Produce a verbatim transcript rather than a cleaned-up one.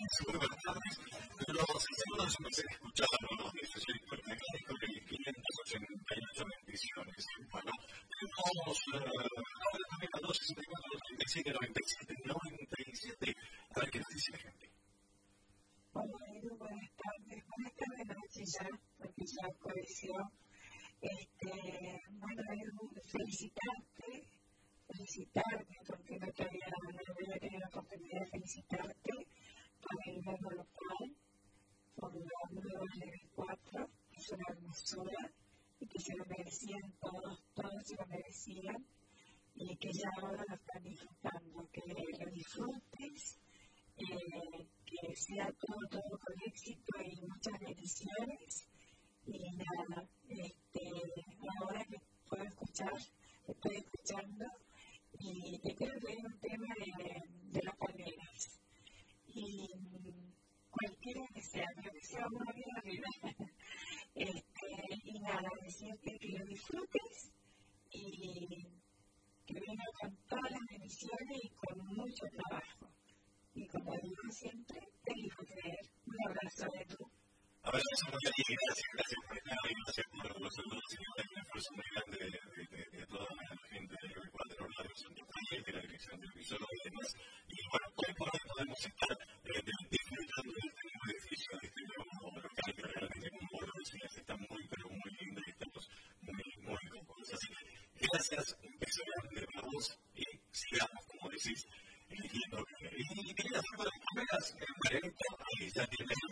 Muy buenas tardes. Los seguros empecé a escuchar los de Federico Mecánico de quinientas ochenta y ocho bendiciones. Bueno, tenemos ahora también a dos sesenta y cuatro, treinta y siete, noventa y siete, noventa y siete. A ver qué nos dice la gente. Hola, Edu, buenas tardes. Buenas tardes, noche ya, porque ya apareció. Este, bueno, Edu, felicitarte, felicitarte, porque no te había, no había tenido la oportunidad de felicitarte por el nuevo local, por la nueva Level cuatro, que es una hermosura y que se lo merecían todos, todos se lo merecían y que ya ahora lo están disfrutando, que lo disfrutes, eh, que sea todo, todo con éxito y muchas bendiciones. Y nada, este, ahora que puedo escuchar, estoy escuchando y te quiero leer un tema de, de las palmeras. Y cualquiera que sea, creo que sea una vida arriba. Este, y nada, decirte que lo disfrutes y que venga con todas las bendiciones y con mucho trabajo. Y como digo siempre, te elijo creer. Un abrazo de tú. Abrazo muy bien, gracias, gracias por estar ahí, gracias por los saludos y un esfuerzo muy grande de, de, de, de toda la gente de Level cuatro, Radio Santo Taller, de la dirección del visor y demás. Y bueno, hoy por hoy podemos estar eh, disfrutando de este nuevo edificio, de este nuevo local que realmente, como vos lo decías, está muy, pero muy lindo y estamos muy, muy cómodos. Así que gracias, un beso grande para vos y sigamos, como decís, eligiendo. Y quería hacer unas palmeras, Margarita, ahí ya tienes